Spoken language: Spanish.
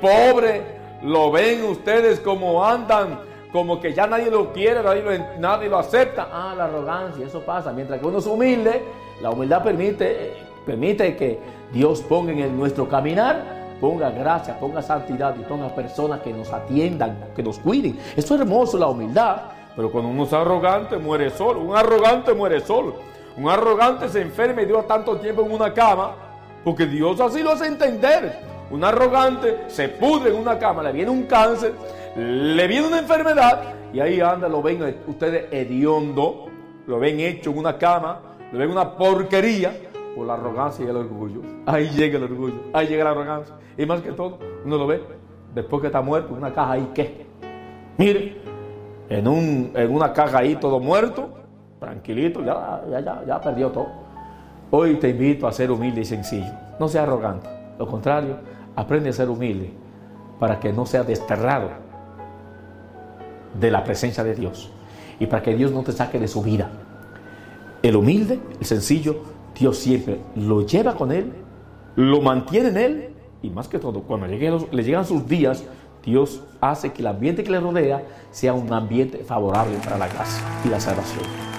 pobre lo ven ustedes como andan, como que ya nadie lo quiere, nadie lo acepta. La arrogancia, eso pasa. Mientras que uno es humilde, la humildad permite que Dios ponga en nuestro caminar, ponga gracia, ponga santidad y ponga personas que nos atiendan, que nos cuiden. Esto es hermoso, la humildad. Pero cuando uno es arrogante, muere solo. Un arrogante muere solo. Un arrogante se enferma y dura tanto tiempo en una cama, porque Dios así lo hace entender. Un arrogante se pudre en una cama, le viene un cáncer, le viene una enfermedad, y ahí anda, lo ven ustedes hediondo, lo ven hecho en una cama, lo ven una porquería, por la arrogancia y el orgullo. Ahí llega el orgullo, ahí llega la arrogancia. Y más que todo, uno lo ve después que está muerto, en una caja ahí, ¿qué? Mire, en una caja ahí todo muerto, tranquilito, ya perdió todo. Hoy te invito a ser humilde y sencillo. No seas arrogante. Lo contrario, aprende a ser humilde para que no seas desterrado de la presencia de Dios y para que Dios no te saque de su vida. El humilde, el sencillo, Dios siempre lo lleva con él, lo mantiene en él, y más que todo, cuando le llegan sus días, Dios hace que el ambiente que le rodea sea un ambiente favorable para la gracia y la salvación.